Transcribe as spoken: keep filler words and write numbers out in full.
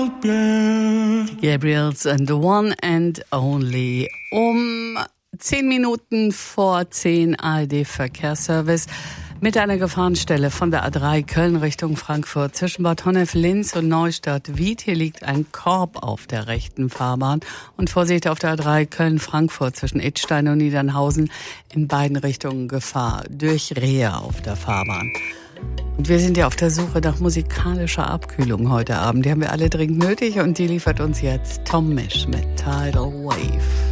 Die Gabriels and the One and Only. Um zehn Minuten vor zehn A R D-Verkehrsservice mit einer Gefahrenstelle von der A drei Köln Richtung Frankfurt zwischen Bad Honnef-Linz und Neustadt-Wied. Hier liegt ein Korb auf der rechten Fahrbahn. Und Vorsicht auf der A drei Köln-Frankfurt zwischen Idstein und Niedernhausen in beiden Richtungen Gefahr durch Rehe auf der Fahrbahn. Und wir sind ja auf der Suche nach musikalischer Abkühlung heute Abend. Die haben wir alle dringend nötig und die liefert uns jetzt Tom Misch mit Tidal Wave.